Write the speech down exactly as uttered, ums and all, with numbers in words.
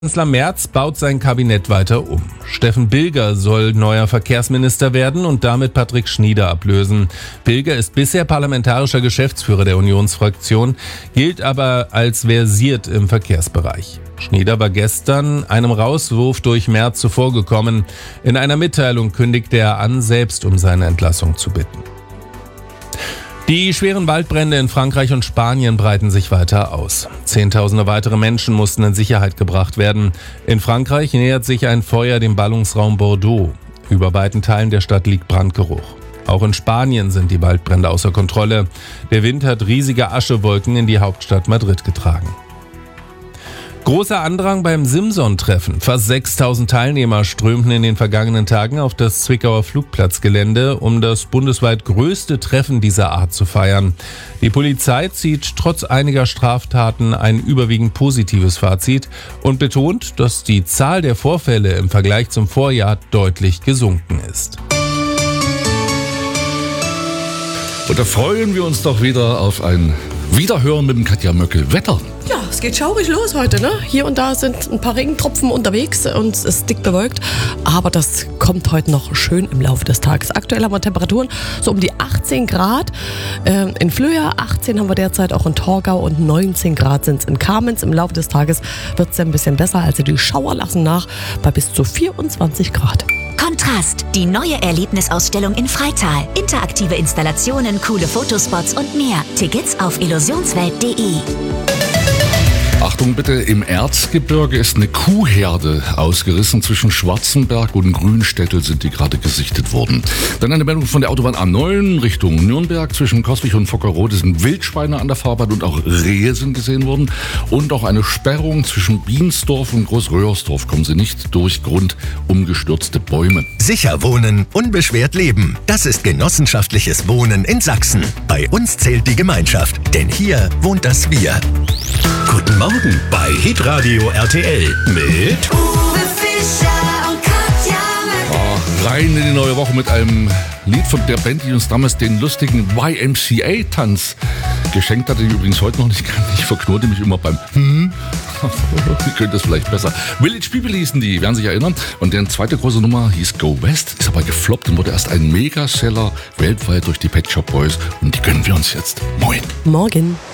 Kanzler Merz baut sein Kabinett weiter um. Steffen Bilger soll neuer Verkehrsminister werden und damit Patrick Schnieder ablösen. Bilger ist bisher parlamentarischer Geschäftsführer der Unionsfraktion, gilt aber als versiert im Verkehrsbereich. Schnieder war gestern einem Rauswurf durch Merz zuvorgekommen. In einer Mitteilung kündigte er an, selbst um seine Entlassung zu bitten. Die schweren Waldbrände in Frankreich und Spanien breiten sich weiter aus. Zehntausende weitere Menschen mussten in Sicherheit gebracht werden. In Frankreich nähert sich ein Feuer dem Ballungsraum Bordeaux. Über weiten Teilen der Stadt liegt Brandgeruch. Auch in Spanien sind die Waldbrände außer Kontrolle. Der Wind hat riesige Aschewolken in die Hauptstadt Madrid getragen. Großer Andrang beim Simson-Treffen. Fast sechstausend Teilnehmer strömten in den vergangenen Tagen auf das Zwickauer Flugplatzgelände, um das bundesweit größte Treffen dieser Art zu feiern. Die Polizei zieht trotz einiger Straftaten ein überwiegend positives Fazit und betont, dass die Zahl der Vorfälle im Vergleich zum Vorjahr deutlich gesunken ist. Und da freuen wir uns doch wieder auf ein Wiederhören mit dem Katja Möckel. Wetter. Ja, es geht schaurig los heute, ne? Hier und da sind ein paar Regentropfen unterwegs und es ist dick bewölkt. Aber das kommt heute noch schön im Laufe des Tages. Aktuell haben wir Temperaturen so um die achtzehn Grad. Ähm, in Flöa, achtzehn haben wir derzeit auch in Torgau und neunzehn Grad sind es in Kamenz. Im Laufe des Tages wird es ein bisschen besser. Also die Schauer lassen nach bei bis zu vierundzwanzig Grad. Kontrast, die neue Erlebnisausstellung in Freital. Interaktive Installationen, coole Fotospots und mehr. Tickets auf illusionswelt punkt de. Achtung bitte, im Erzgebirge ist eine Kuhherde ausgerissen. Zwischen Schwarzenberg und Grünstädtel sind die gerade gesichtet worden. Dann eine Meldung von der Autobahn A neun Richtung Nürnberg. Zwischen Coswig und Fockerode sind Wildschweine an der Fahrbahn und auch Rehe sind gesehen worden. Und auch eine Sperrung zwischen Biensdorf und Großröhrsdorf. Kommen Sie nicht durch Grund umgestürzte Bäume. Sicher wohnen, unbeschwert leben. Das ist genossenschaftliches Wohnen in Sachsen. Bei uns zählt die Gemeinschaft, denn hier wohnt das Wir. Guten Morgen bei Hitradio R T L mit Uwe Fischer und Katja Möckel. Ah, rein in die neue Woche mit einem Lied von der Band, die uns damals den lustigen Y M C A-Tanz geschenkt hatte, die übrigens heute noch nicht kann. Ich verknote mich immer beim Hm. Ihr könnt das vielleicht besser. Village People hießen die, werden sich erinnern. Und deren zweite große Nummer hieß Go West, ist aber gefloppt und wurde erst ein Megaseller weltweit durch die Pet Shop Boys. Und die gönnen wir uns jetzt. Moin. Morgen.